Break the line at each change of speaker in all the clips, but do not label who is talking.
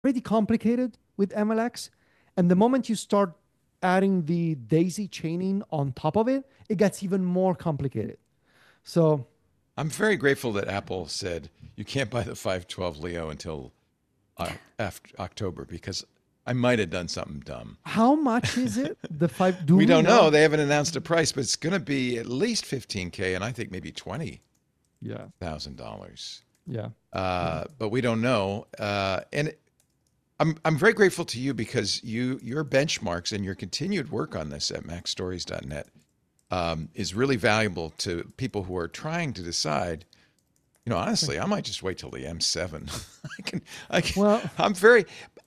pretty complicated with MLX. And the moment you start adding the daisy chaining on top of it, it gets even more complicated. So,
I'm very grateful that Apple said you can't buy the 512 Leo until after October because I might have done something dumb.
how much is it? The five, do
We
we
don't know.
know?
They haven't announced a price, but it's going to be at least 15K, and I think maybe
Yeah,
$20,000.
yeah, yeah.
But we don't know. And I'm very grateful to you because your benchmarks and your continued work on this at MacStories.net is really valuable to people who are trying to decide.
Thank
Honestly, I
you.
might just wait till the M7. I can,
Well,
I'm very,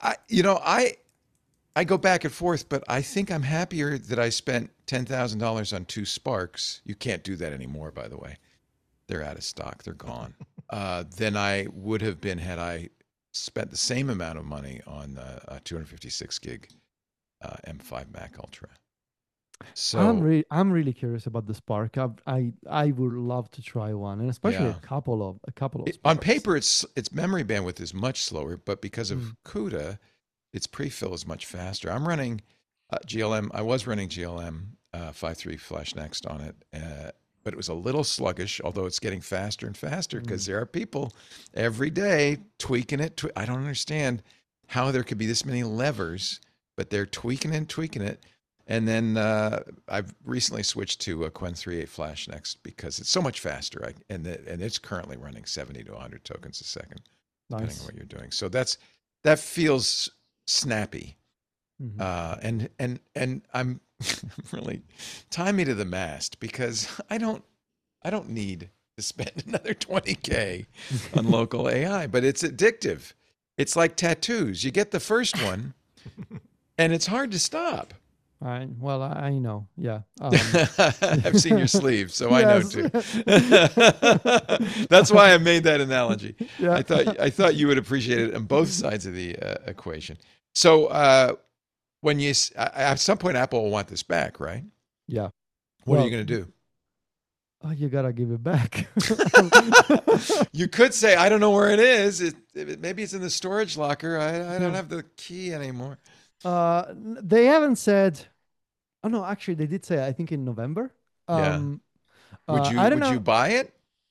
I go back and forth, but I think I'm happier that I spent $10,000 on two Sparks. You can't do that anymore, by the way. They're out of stock. They're gone. Than I would have been had I spent the same amount of money on a 256 gig M5 Mac Ultra. So
I'm really curious about the Spark. I would love to try one, and especially
yeah,
a couple of
on
Sparks.
paper, its memory bandwidth is much slower, but because of
Mm,
CUDA, its prefill is much faster. I'm running GLM. I was running GLM 5.3 Flash Next on it, but it was a little sluggish. Although it's getting faster and faster because
mm.
there are people every day tweaking it. I don't understand how there could be this many levers, but they're tweaking it, and tweaking it. And then I've recently switched to a Qwen 3.8 Flash Next because it's so much faster. And it's currently running 70 to 100 tokens a second, depending on
Nice.
what you're doing. So that feels snappy.
Hmm.
And I'm really tie me to the mast because I don't need to spend another 20K on local AI, but it's addictive. It's like tattoos. You get the first one and it's hard to stop.
Well, I know. Yeah.
I've seen your sleeve, so I know
Yes.
too. That's why I made that analogy.
Yeah.
I thought you would appreciate it on both sides of the equation. So when at some point Apple will want this back, right?
Yeah.
What are you
Well,
going to do?
you gotta give it back.
You could say, I don't know where it is. Maybe it's in the storage locker. I don't
Yeah.
have the key anymore.
They haven't said. Oh no, actually, they did say. I think in November.
Yeah.
Um.
Would you
I don't
would you
know.
buy it?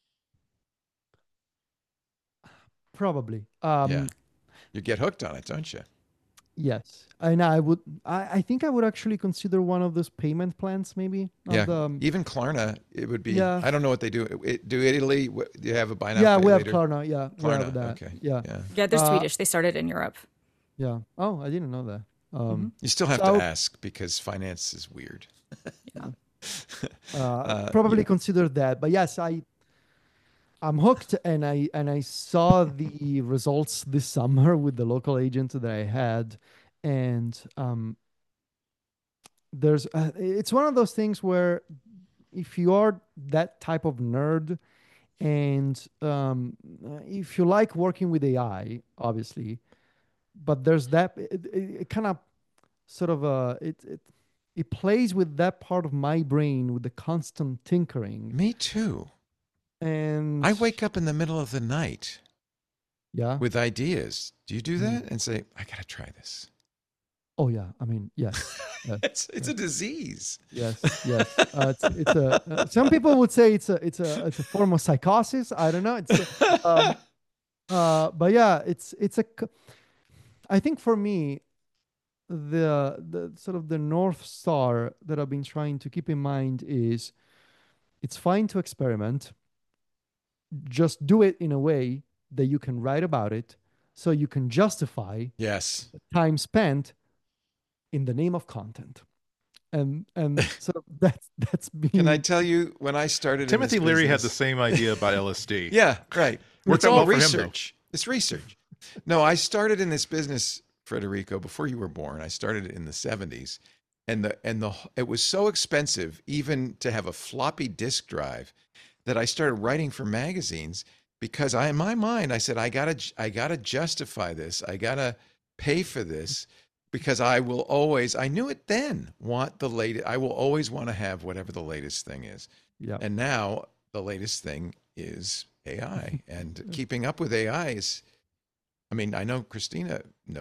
Probably.
Yeah. You get hooked on it, don't you?
Yes. And I would. I think I would actually consider one of those payment plans. Maybe not
Yeah.
the.
Even Klarna, it would be.
Yeah.
I don't know what they do. Do Italy? Do you have a buy now
Yeah.
pay
We have
later?
Klarna. Yeah. We have
Klarna.
that.
Okay.
Yeah.
Yeah.
Yeah, they're
Uh.
Swedish. They started in Europe.
Yeah. Oh, I didn't know that.
Hmm.
You still have to
So
ask because finance is weird.
Yeah.
probably
Yeah.
consider that. But yes, I'm hooked, and I saw the results this summer with the local agent that I had, and there's it's one of those things where if you are that type of nerd, and if you like working with AI, obviously, but there's that it kind of sort of it plays with that part of my brain with the constant tinkering.
Me too.
And
I wake up in the middle of the night
yeah.
with ideas. Do you do
Mm.
that? And say, I got to try this.
Oh yeah, I mean, yes, yes,
It's
yes,
a disease.
yes, yes. It's a some people would say it's a form of psychosis. I don't know. But yeah, I think for me, the sort of the north star that I've been trying to keep in mind is it's fine to experiment. Just do it in a way that you can write about it, so you can justify
Yes.
time spent in the name of content. And sort of that's
Can I
been.
tell you when I started in this
Timothy Leary had the
business?
same idea about LSD.
Yeah, right.
Worked
It's
out
all
well for him, though.
research. It's research. No, I started in this business, Federico, before you were born. I started in the 70s. And it was so expensive even to have a floppy disk drive that I started writing for magazines because in my mind I said I got to justify this. I got to pay for this because I knew it then, want the latest. I will always want to have whatever the latest thing is.
Yeah.
And now the latest thing is AI, and keeping up with AI is I mean, I know Christina knows